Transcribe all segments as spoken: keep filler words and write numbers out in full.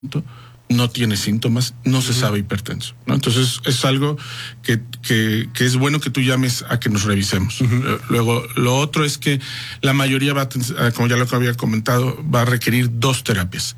no tiene síntomas, no se sabe hipertenso, ¿no? Entonces es algo que, que, que es bueno que tú llames a que nos revisemos. Uh-huh. Luego, lo otro es que la mayoría va a, como ya lo que había comentado, va a requerir dos terapias.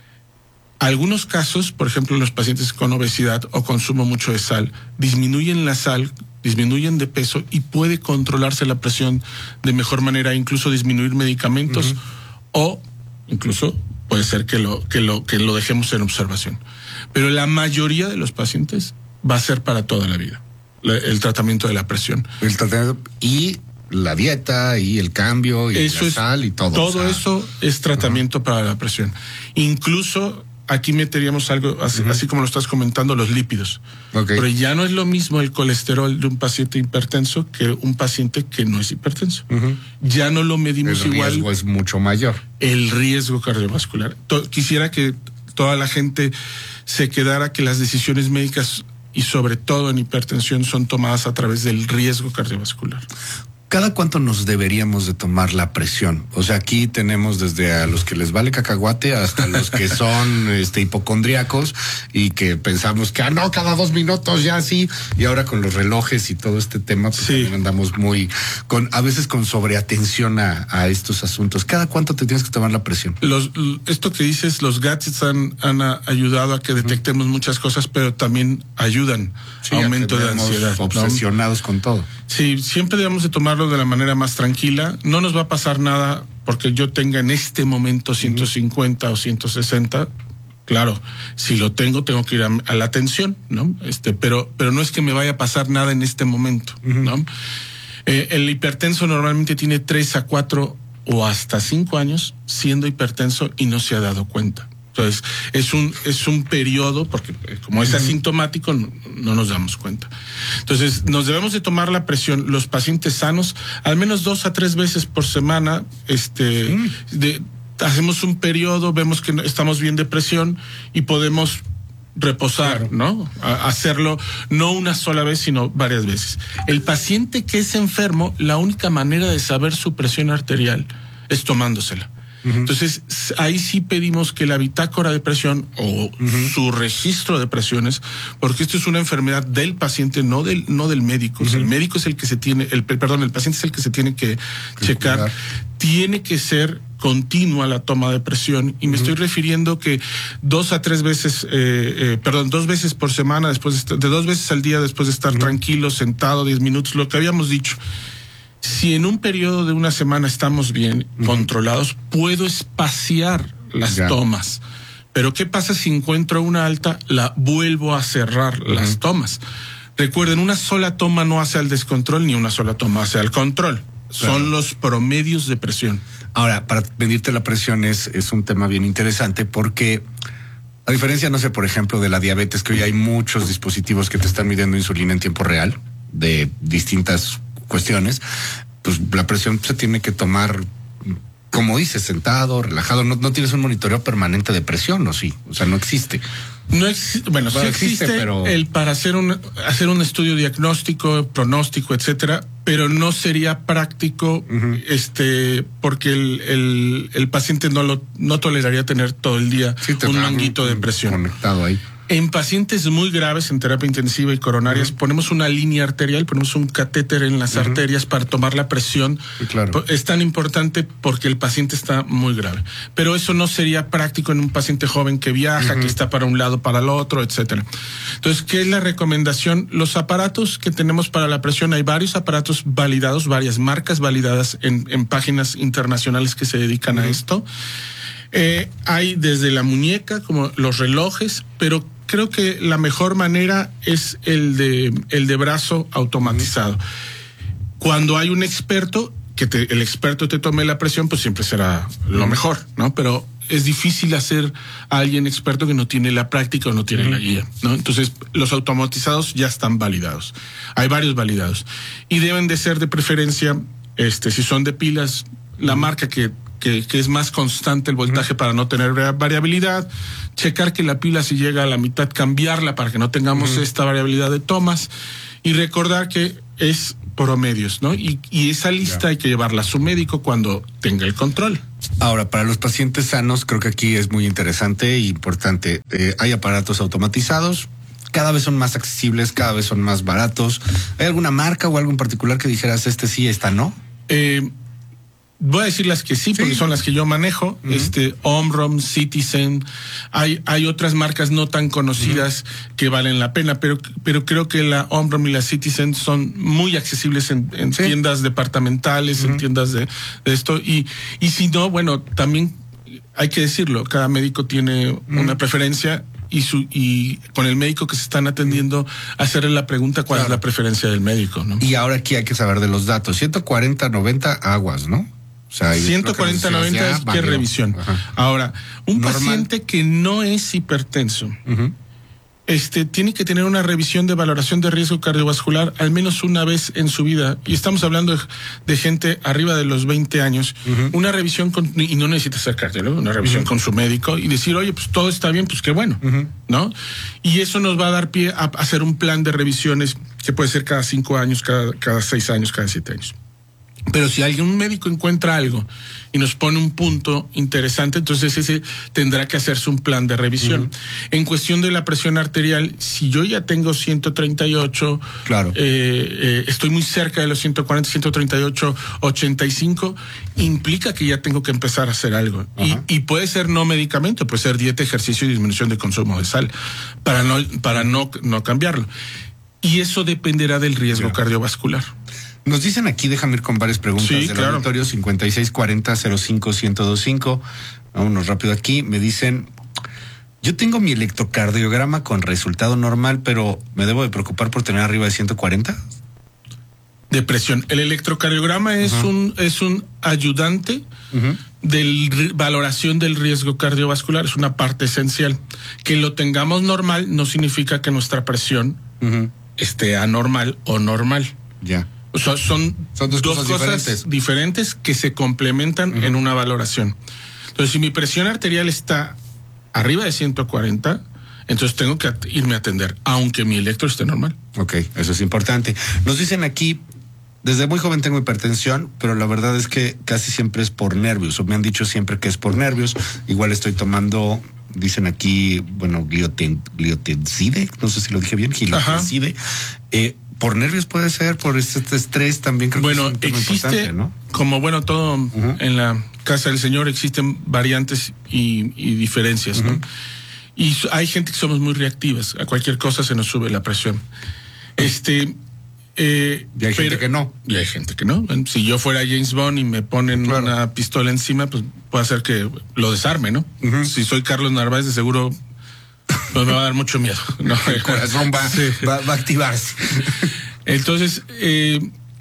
Algunos casos, por ejemplo, los pacientes con obesidad o consumo mucho de sal, disminuyen la sal, disminuyen de peso y puede controlarse la presión de mejor manera, incluso disminuir medicamentos, uh-huh, o incluso puede ser que lo, que lo, que lo dejemos en observación. Pero la mayoría de los pacientes va a ser para toda la vida, la, el tratamiento de la presión. El tratamiento y la dieta y el cambio y eso la es, sal y todo. Todo o sea, eso es tratamiento uh-huh. para la presión. Incluso aquí meteríamos algo, así, uh-huh. así como lo estás comentando, los lípidos. Okay. Pero ya no es lo mismo el colesterol de un paciente hipertenso que un paciente que no es hipertenso. Uh-huh. Ya no lo medimos igual. El riesgo es mucho mayor. El riesgo cardiovascular. To- quisiera que toda la gente se quedara que las decisiones médicas y sobre todo en hipertensión son tomadas a través del riesgo cardiovascular. ¿Cada cuánto nos deberíamos de tomar la presión? O sea, aquí tenemos desde a los que les vale cacahuate hasta los que son este, hipocondríacos y que pensamos que, ah, no, cada dos minutos ya sí. Y ahora con los relojes y todo este tema, pues sí. andamos muy, con a veces con sobreatención a, a estos asuntos. ¿Cada cuánto te tienes que tomar la presión? Los, esto que dices, los gadgets han, han ayudado a que detectemos uh-huh. muchas cosas, pero también ayudan sí, a aumento de ansiedad. Obsesionados ¿no? con todo. Sí, siempre debemos de tomarlo de la manera más tranquila. No nos va a pasar nada porque yo tenga en este momento ciento cincuenta uh-huh. o ciento sesenta. Claro, si lo tengo, tengo que ir a, a la atención, ¿no? Este, pero, pero no es que me vaya a pasar nada en este momento, uh-huh. ¿no? Eh, el hipertenso normalmente tiene tres a cuatro o hasta cinco años siendo hipertenso y no se ha dado cuenta. Entonces, es un, es un periodo, porque como es asintomático, no, no nos damos cuenta. Entonces, nos debemos de tomar la presión, los pacientes sanos, al menos dos a tres veces por semana, este, mm. de, hacemos un periodo, vemos que estamos bien de presión y podemos reposar, claro. ¿no? A, hacerlo no una sola vez, sino varias veces. El paciente que es enfermo, la única manera de saber su presión arterial es tomándosela. Uh-huh. Entonces, ahí sí pedimos que la bitácora de presión o uh-huh. su registro de presiones, porque esto es una enfermedad del paciente, no del, no del médico. Uh-huh. O sea, el médico es el que se tiene, el perdón, el paciente es el que se tiene que, que checar. Cuidar. Tiene que ser continua la toma de presión y me uh-huh. estoy refiriendo que dos a tres veces, eh, eh, perdón, dos veces por semana, después de, estar, de dos veces al día después de estar uh-huh. tranquilo, sentado, diez minutos, lo que habíamos dicho. Si en un periodo de una semana estamos bien uh-huh. controlados, puedo espaciar las ya. tomas. Pero ¿qué pasa si encuentro una alta? La vuelvo a cerrar uh-huh. las tomas. Recuerden, una sola toma no hace al descontrol, ni una sola toma hace al control. Claro. Son los promedios de presión. Ahora, para medirte la presión es, es un tema bien interesante porque, a diferencia, no sé, por ejemplo, de la diabetes, que hoy hay muchos dispositivos que te están midiendo insulina en tiempo real, de distintas cuestiones, pues la presión se tiene que tomar, como dices, sentado, relajado. No, no tienes un monitoreo permanente de presión, ¿o sí? O sea, no existe. No existe, bueno, bueno, sí existe, existe pero... el para hacer un hacer un estudio diagnóstico, pronóstico, etcétera, pero no sería práctico, uh-huh. este, porque el, el, el paciente no lo no toleraría tener todo el día sí, un manguito de presión conectado ahí. En pacientes muy graves en terapia intensiva y coronarias uh-huh. ponemos una línea arterial, ponemos un catéter en las uh-huh. arterias para tomar la presión. Sí, claro. Es tan importante porque el paciente está muy grave. Pero eso no sería práctico en un paciente joven que viaja, uh-huh. que está para un lado, para el otro, etcétera. Entonces, ¿qué es la recomendación? Los aparatos que tenemos para la presión, hay varios aparatos validados, varias marcas validadas en, en páginas internacionales que se dedican uh-huh. a esto. Eh, hay desde la muñeca, como los relojes, pero creo que la mejor manera es el de el de brazo automatizado. Cuando hay un experto, que te, el experto te tome la presión, pues siempre será lo mejor, ¿no? Pero es difícil hacer a alguien experto que no tiene la práctica o no tiene uh-huh. la guía, ¿no? Entonces, los automatizados ya están validados. Hay varios validados. Y deben de ser de preferencia, este, si son de pilas, la uh-huh. marca que que, que es más constante el voltaje uh-huh. para no tener variabilidad, checar que la pila si llega a la mitad, cambiarla para que no tengamos uh-huh. esta variabilidad de tomas y recordar que es promedios, ¿no? Y, y esa lista yeah. hay que llevarla a su médico cuando tenga el control. Ahora, para los pacientes sanos, creo que aquí es muy interesante e importante. Eh, hay aparatos automatizados, cada vez son más accesibles, cada vez son más baratos. ¿Hay alguna marca o algo en particular que dijeras este sí, esta no? Eh, voy a decir las que sí, sí, porque son las que yo manejo. Uh-huh. Este, Omron, Citizen. Hay, hay otras marcas no tan conocidas uh-huh. que valen la pena, pero, pero creo que la Omron y la Citizen son muy accesibles en, en sí. tiendas departamentales, uh-huh. en tiendas de, de esto. Y, y si no, bueno, también hay que decirlo, cada médico tiene uh-huh. una preferencia. Y, su, y con el médico que se están atendiendo, hacerle la pregunta cuál claro. es la preferencia del médico, ¿no? Y ahora aquí hay que saber de los datos. ciento cuarenta, noventa, aguas, ¿no? O sea, ciento cuarenta, noventa es que revisión. Ajá. Ahora, un Normal. paciente que no es hipertenso, uh-huh. este, tiene que tener una revisión de valoración de riesgo cardiovascular al menos una vez en su vida. Y estamos hablando de, de gente arriba de los veinte años. Uh-huh. Una revisión, con, y no necesita ser cardiólogo, una revisión uh-huh. con su médico y decir, oye, pues todo está bien, pues qué bueno, uh-huh. ¿no? Y eso nos va a dar pie a hacer un plan de revisiones que puede ser cada cinco años, cada, cada seis años, cada siete años. Pero si algún médico encuentra algo y nos pone un punto interesante, entonces ese tendrá que hacerse un plan de revisión. Uh-huh. En cuestión de la presión arterial, si yo ya tengo ciento treinta y ocho, claro. eh, eh, estoy muy cerca de los ciento cuarenta, ciento treinta y ocho, ochenta y cinco, implica que ya tengo que empezar a hacer algo. Uh-huh. Y, y puede ser no medicamento, puede ser dieta, ejercicio y disminución de consumo de sal, para no, para no, no cambiarlo. Y eso dependerá del riesgo yeah. cardiovascular. Nos dicen aquí, déjame ir con varias preguntas sí, del claro. auditorio, cincuenta y seis cuarenta, cero cinco, ciento veinticinco. Vámonos rápido aquí. Me dicen, yo tengo mi electrocardiograma con resultado normal, pero ¿me debo de preocupar por tener arriba de ciento cuarenta? De presión. El electrocardiograma es uh-huh. un es un ayudante uh-huh. de valoración del riesgo cardiovascular. Es una parte esencial. Que lo tengamos normal no significa que nuestra presión uh-huh. esté anormal o normal. Ya. O sea, son, son dos, dos cosas, cosas diferentes. diferentes que se complementan uh-huh. en una valoración. Entonces, si mi presión arterial está arriba de ciento cuarenta, entonces tengo que irme a atender, aunque mi electro esté normal. Ok, eso es importante. Nos dicen aquí, desde muy joven tengo hipertensión, pero la verdad es que casi siempre es por nervios, o me han dicho siempre que es por nervios. Igual estoy tomando, dicen aquí, bueno, glioten, gliotencide, no sé si lo dije bien, gliotencide. Eh, por nervios puede ser, por este estrés también creo bueno, que es un tema existe, importante, ¿no? Como bueno, todo uh-huh. en la casa del Señor existen variantes y, y diferencias, uh-huh. ¿no? Y hay gente que somos muy reactivas, a cualquier cosa se nos sube la presión. Este... Eh, y hay pero, gente que no. Y hay gente que no. Si yo fuera James Bond y me ponen claro. una pistola encima, pues puede hacer que lo desarme, ¿no? Uh-huh. Si soy Carlos Narváez, de seguro pues me va a dar mucho miedo. No, el corazón va, sí. va, va a activarse. Entonces, eh,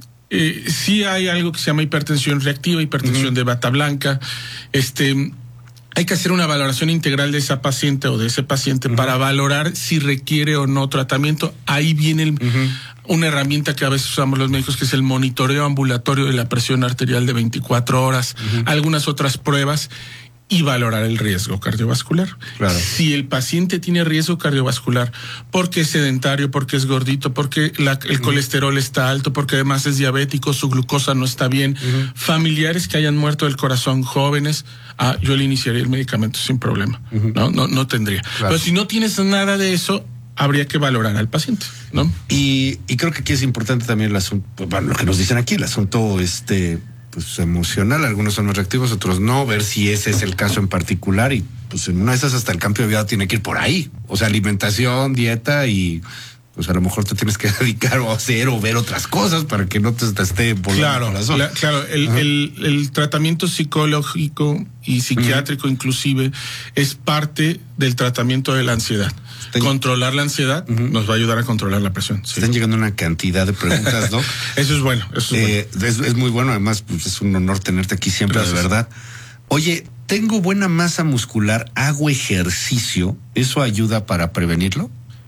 eh, sí hay algo que se llama hipertensión reactiva, hipertensión uh-huh. de bata blanca. Este... Hay que hacer una valoración integral de esa paciente o de ese paciente uh-huh. para valorar si requiere o no tratamiento. Ahí viene el, uh-huh. una herramienta que a veces usamos los médicos, que es el monitoreo ambulatorio de la presión arterial de veinticuatro horas, uh-huh. algunas otras pruebas, y valorar el riesgo cardiovascular. Claro. Si el paciente tiene riesgo cardiovascular porque es sedentario, porque es gordito, porque la, el uh-huh. colesterol está alto, porque además es diabético, su glucosa no está bien, uh-huh. familiares que hayan muerto del corazón, jóvenes, ah, yo le iniciaría el medicamento sin problema. Uh-huh. No, no, no tendría. Claro. Pero si no tienes nada de eso, habría que valorar al paciente, ¿no? Y, y creo que aquí es importante también el asunto, bueno, lo que nos dicen aquí, el asunto este pues emocional, algunos son más reactivos, otros no, ver si ese es el caso en particular, y pues en una de esas hasta el cambio de vida tiene que ir por ahí, o sea, alimentación, dieta, y pues a lo mejor te tienes que dedicar o hacer o ver otras cosas para que no te, te esté volando claro, el corazón. La, claro, el, el, el tratamiento psicológico y psiquiátrico uh-huh. inclusive es parte del tratamiento de la ansiedad. Están... Controlar la ansiedad uh-huh. nos va a ayudar a controlar la presión. Sí. Están llegando una cantidad de preguntas, ¿no? Eso es bueno. Eso es, eh, bueno. Es, es muy bueno, además pues, es un honor tenerte aquí siempre, Gracias. De verdad. Oye, tengo buena masa muscular, hago ejercicio, ¿eso ayuda para prevenirlo?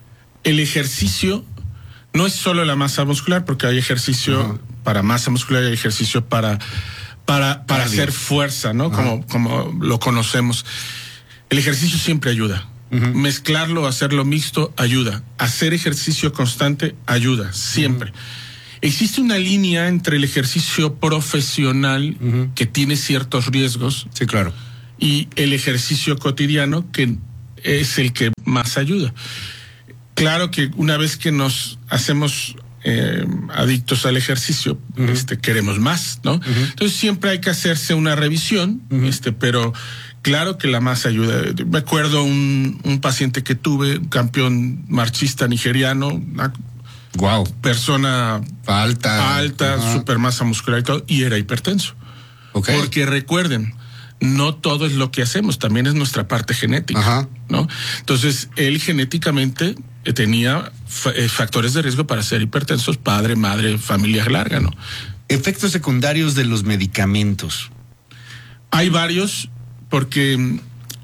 El ejercicio no es solo la masa muscular, porque hay ejercicio uh-huh. para masa muscular y hay ejercicio para, para, para hacer fuerza, ¿no? Como, como lo conocemos. El ejercicio siempre ayuda. Uh-huh. Mezclarlo, hacerlo mixto, ayuda. Hacer ejercicio constante, ayuda, siempre. Uh-huh. Existe una línea entre el ejercicio profesional, uh-huh, que tiene ciertos riesgos. Sí, claro. Y el ejercicio cotidiano, que es el que más ayuda. Claro que una vez que nos hacemos eh, adictos al ejercicio, uh-huh, este, queremos más, ¿no? Uh-huh. Entonces siempre hay que hacerse una revisión, uh-huh, este, pero claro que la más ayuda. Me acuerdo un, un paciente que tuve, un campeón marchista nigeriano, una wow, persona alta, alta, uh-huh, super masa muscular y todo, y era hipertenso. Okay. Porque recuerden, no todo es lo que hacemos, también es nuestra parte genética, ajá, ¿no? Entonces, él genéticamente tenía factores de riesgo para ser hipertensos, padre, madre, familia larga, ¿no? Efectos secundarios de los medicamentos. Hay varios, porque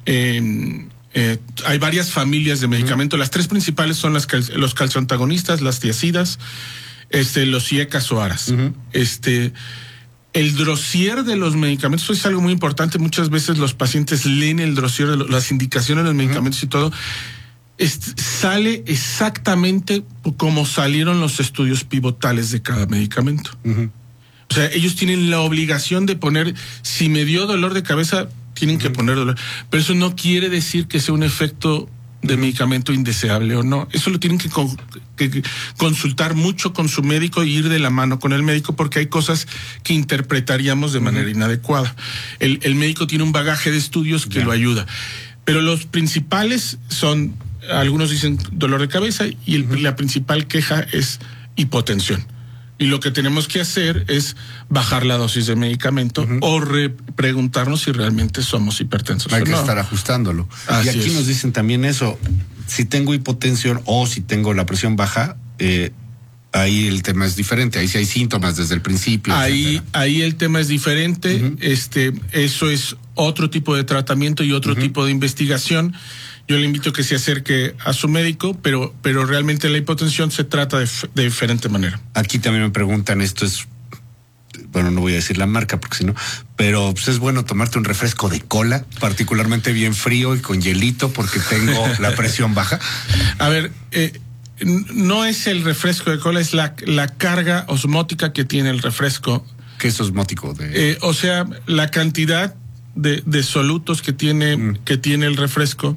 eh, eh, hay varias familias de medicamentos. Uh-huh. Las tres principales son las cal- los calcioantagonistas, las tiazidas, este, los I E C A S o ARAS. Uh-huh. Este... El dossier de los medicamentos es algo muy importante. Muchas veces los pacientes leen el dossier de lo, las indicaciones de los medicamentos, uh-huh, y todo. Es, sale exactamente como salieron los estudios pivotales de cada medicamento. Uh-huh. O sea, ellos tienen la obligación de poner, si me dio dolor de cabeza, tienen, uh-huh, que poner dolor. Pero eso no quiere decir que sea un efecto de medicamento indeseable o no. Eso lo tienen que, con, que consultar mucho con su médico y ir de la mano con el médico, porque hay cosas que interpretaríamos de manera uh-huh, inadecuada. El, el médico tiene un bagaje de estudios que yeah. lo ayuda. Pero los principales son, algunos dicen dolor de cabeza, y el, uh-huh, la principal queja es hipotensión. Y lo que tenemos que hacer es bajar la dosis de medicamento, uh-huh, o re- preguntarnos si realmente somos hipertensos. Hay o que no. estar ajustándolo. Así y aquí es. Nos dicen también eso, si tengo hipotensión o si tengo la presión baja, eh, ahí el tema es diferente, ahí sí hay síntomas desde el principio. Ahí, ahí el tema es diferente, uh-huh, este, eso es otro tipo de tratamiento y otro uh-huh, tipo de investigación. Yo le invito a que se acerque a su médico, pero, pero realmente la hipotensión se trata de, de diferente manera. Aquí también me preguntan, esto es, bueno, no voy a decir la marca porque si no, pero pues es bueno tomarte un refresco de cola, particularmente bien frío y con hielito, porque tengo la presión baja. A ver, eh, no es el refresco de cola, es la, la carga osmótica que tiene el refresco. ¿Qué es osmótico? De... Eh, o sea, la cantidad de, de solutos que tiene, mm. que tiene el refresco.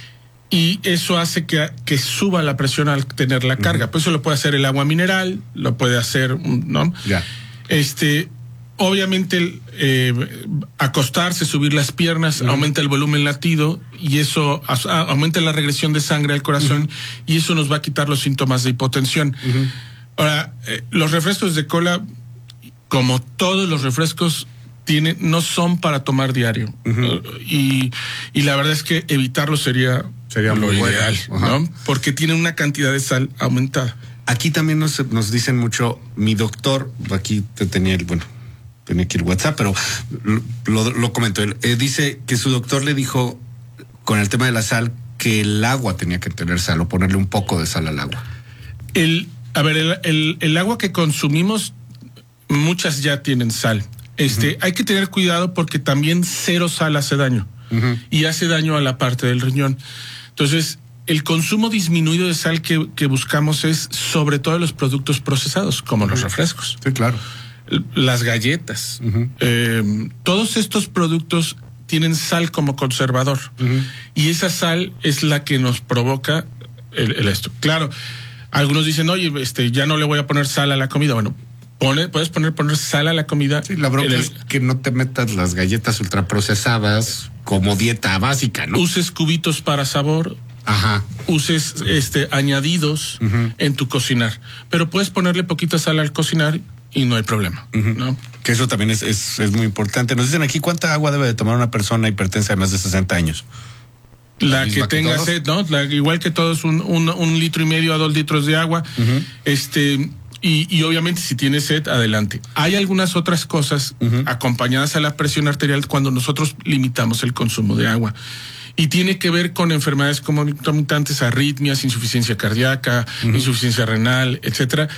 Y eso hace que, que suba la presión al tener la carga. Uh-huh. Pues eso lo puede hacer el agua mineral, lo puede hacer, ¿no? Ya. Yeah. Este, obviamente, eh, acostarse, subir las piernas, uh-huh, aumenta el volumen latido y eso a, a, aumenta la regresión de sangre al corazón, uh-huh, y eso nos va a quitar los síntomas de hipotensión. Uh-huh. Ahora, eh, los refrescos de cola, como todos los refrescos, tienen, no son para tomar diario. Uh-huh. Y, y la verdad es que evitarlo sería... Sería lo muy ideal, bueno, ¿no? Porque tiene una cantidad de sal aumentada. Aquí también nos, nos dicen mucho, mi doctor, aquí te tenía el, bueno, tenía aquí el WhatsApp, pero lo, lo, lo comentó él. Eh, dice que su doctor le dijo, con el tema de la sal, que el agua tenía que tener sal o ponerle un poco de sal al agua. El, a ver, el, el, el agua que consumimos, muchas ya tienen sal. Este, uh-huh, hay que tener cuidado porque también cero sal hace daño, uh-huh, y hace daño a la parte del riñón. Entonces, el consumo disminuido de sal que, que buscamos es sobre todo los productos procesados, como uh-huh, los refrescos. Sí, claro. Las galletas. Uh-huh. Eh, todos estos productos tienen sal como conservador. Uh-huh. Y esa sal es la que nos provoca el, el esto. Claro, algunos dicen, oye, este, ya no le voy a poner sal a la comida. Bueno, pone, puedes poner, poner sal a la comida. Sí, la bronca es que no te metas las galletas ultraprocesadas como dieta básica, ¿no? Uses cubitos para sabor. Ajá. Uses este añadidos, uh-huh, en tu cocinar. Pero puedes ponerle poquita sal al cocinar y no hay problema, uh-huh, ¿no? Que eso también es, es, es muy importante. Nos dicen aquí, ¿cuánta agua debe de tomar una persona hipertensa de más de sesenta años? La, la que tenga que sed, ¿no? La, igual que todos, un, un, un litro y medio a dos litros de agua. Uh-huh. Este... Y, y obviamente si tiene sed, adelante. Hay algunas otras cosas, uh-huh, acompañadas a la presión arterial cuando nosotros limitamos el consumo de agua. Y tiene que ver con enfermedades concomitantes, arritmias, insuficiencia cardíaca, uh-huh, insuficiencia renal, etcétera.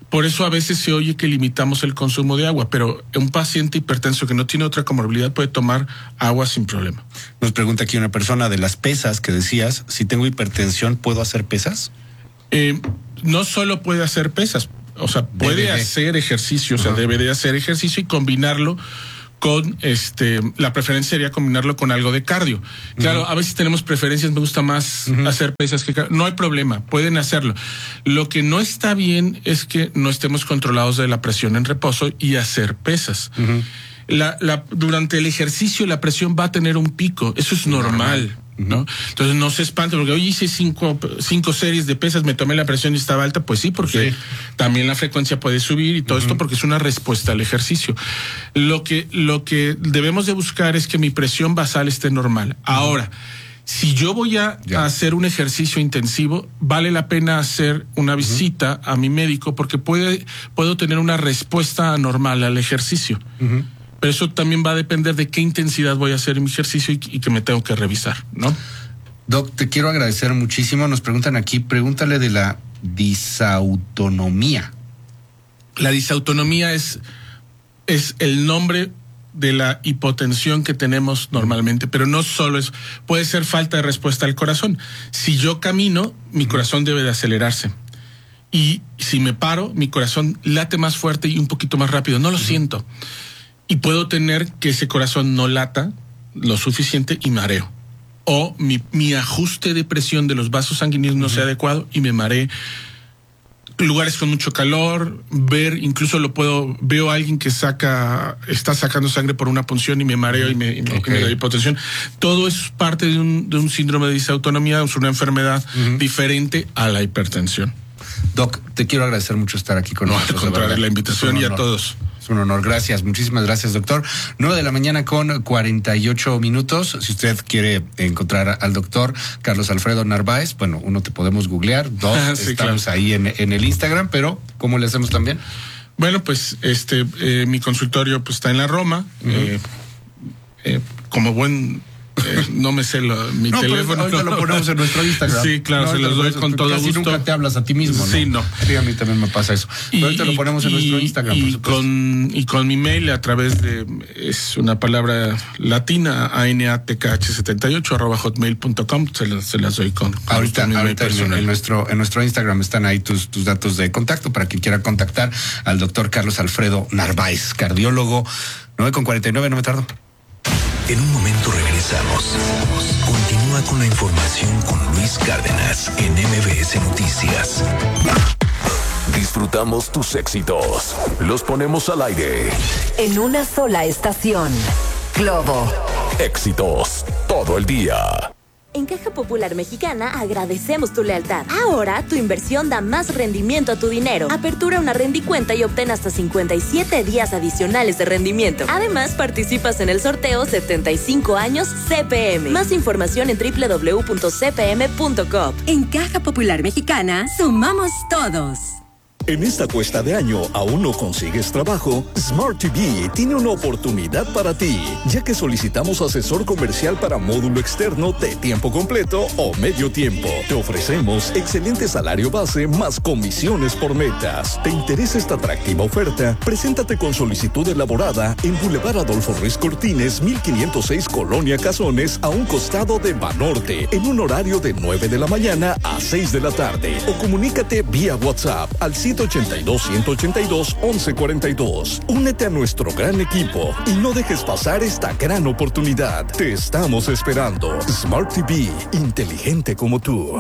Por eso a veces se oye que limitamos el consumo de agua, pero un paciente hipertenso que no tiene otra comorbilidad puede tomar agua sin problema. Nos pregunta aquí una persona de las pesas que decías, si tengo hipertensión, ¿puedo hacer pesas? Eh, no solo puede hacer pesas, o sea, puede D B D. hacer ejercicio, o sea, Ajá. debe de hacer ejercicio y combinarlo con, este, la preferencia sería combinarlo con algo de cardio. Claro, uh-huh. a veces tenemos preferencias, me gusta más uh-huh. hacer pesas que cardio. No hay problema, pueden hacerlo. Lo que no está bien es que no estemos controlados de la presión en reposo y hacer pesas. Uh-huh. La, la, durante el ejercicio la presión va a tener un pico, eso es normal. normal. ¿No? Entonces no se espante porque hoy hice cinco, cinco series de pesas, me tomé la presión y estaba alta, pues sí, porque sí. también la frecuencia puede subir y todo uh-huh. esto porque es una respuesta al ejercicio. Lo que, lo que debemos de buscar es que mi presión basal esté normal. Uh-huh. Ahora, si yo voy a, a hacer un ejercicio intensivo, vale la pena hacer una visita uh-huh. a mi médico porque puede, puedo tener una respuesta anormal al ejercicio. Uh-huh. Pero eso también va a depender de qué intensidad voy a hacer en mi ejercicio y, y que me tengo que revisar, ¿no? Doc, te quiero agradecer muchísimo. Nos preguntan aquí, pregúntale de la disautonomía. La disautonomía es, es el nombre de la hipotensión que tenemos normalmente, pero no solo es, puede ser falta de respuesta al corazón. Si yo camino, mi corazón debe de acelerarse. Y si me paro, mi corazón late más fuerte y un poquito más rápido. No lo uh-huh. siento. Y puedo tener que ese corazón no lata lo suficiente y mareo. O mi, mi ajuste de presión de los vasos sanguíneos no uh-huh. sea adecuado y me mareé. Lugares con mucho calor, ver, incluso lo puedo, veo a alguien que saca, está sacando sangre por una punción y me mareo y me, y me, okay. y me da hipotensión. Todo es parte de un, de un síndrome de disautonomía, es una enfermedad uh-huh. diferente a la hipertensión. Doc, te quiero agradecer mucho estar aquí con no, nosotros. Al contrario, la invitación y a todos. Es un honor, gracias, muchísimas gracias, doctor. nueve de la mañana con cuarenta y ocho minutos. Si usted quiere encontrar al doctor Carlos Alfredo Narváez, bueno, uno te podemos googlear, dos sí, estamos claro. ahí en, en el Instagram, pero ¿cómo le hacemos también? Bueno, pues este eh, mi consultorio pues está en la Roma, uh-huh. eh, eh, como buen... Eh, no me sé lo, mi no, teléfono. Ahorita lo ponemos en nuestro Instagram. Sí, claro, no, se los doy con todo casi gusto. Nunca te hablas a ti mismo, ¿no? Sí, no. Sí, a mí también me pasa eso. Y, ahorita lo ponemos y, en nuestro Instagram, y por supuesto. Con, y con mi mail a través de, es una palabra latina, a n a t k h setenta y ocho arroba hotmail punto com, se las, se las doy con, con ahorita, ahorita en, en, nuestro, en nuestro Instagram están ahí tus, tus datos de contacto para quien quiera contactar al doctor Carlos Alfredo Narváez, cardiólogo. nueve con cuarenta y nueve, no me tardo. En un momento regresamos. Continúa con la información con Luis Cárdenas en M B S Noticias. Disfrutamos tus éxitos. Los ponemos al aire. En una sola estación. Globo. Éxitos todo el día. En Caja Popular Mexicana agradecemos tu lealtad. Ahora tu inversión da más rendimiento a tu dinero. Apertura una rendicuenta y obtén hasta cincuenta y siete días adicionales de rendimiento. Además, participas en el sorteo setenta y cinco años C P M. Más información en doble u doble u doble u punto c p m punto com. En Caja Popular Mexicana, sumamos todos. En esta cuesta de año, ¿aún no consigues trabajo? Smart T V tiene una oportunidad para ti, ya que solicitamos asesor comercial para módulo externo de tiempo completo o medio tiempo. Te ofrecemos excelente salario base más comisiones por metas. ¿Te interesa esta atractiva oferta? Preséntate con solicitud elaborada en Boulevard Adolfo Ruiz Cortines, mil quinientos seis Colonia Cazones, a un costado de Banorte, en un horario de nueve de la mañana a seis de la tarde. O comunícate vía WhatsApp al siete ochenta y dos, ciento ochenta y dos, once cuarenta y dos. Únete a nuestro gran equipo y no dejes pasar esta gran oportunidad. Te estamos esperando. Smart T V, inteligente como tú.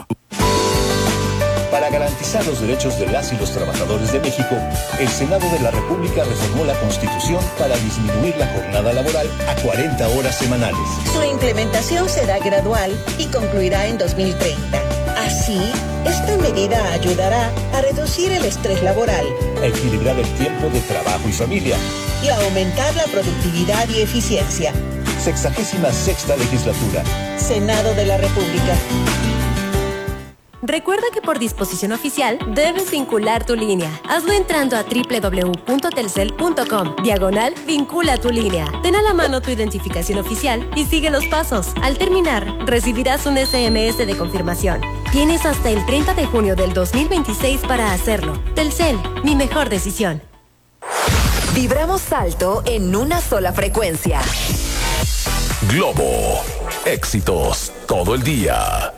Para garantizar los derechos de las y los trabajadores de México, el Senado de la República reformó la Constitución para disminuir la jornada laboral a cuarenta horas semanales. Su implementación será gradual y concluirá en dos mil treinta. Así, esta medida ayudará a reducir el estrés laboral, a equilibrar el tiempo de trabajo y familia y a aumentar la productividad y eficiencia. Sexagésima sexta legislatura. Senado de la República. Recuerda que por disposición oficial debes vincular tu línea. Hazlo entrando a doble u doble u doble u punto telcel punto com, diagonal vincula tu línea. Ten a la mano tu identificación oficial y sigue los pasos. Al terminar, recibirás un ese eme ese de confirmación. Tienes hasta el treinta de junio del dos mil veintiséis para hacerlo. Telcel, mi mejor decisión. Vibramos alto en una sola frecuencia. Globo. Éxitos todo el día.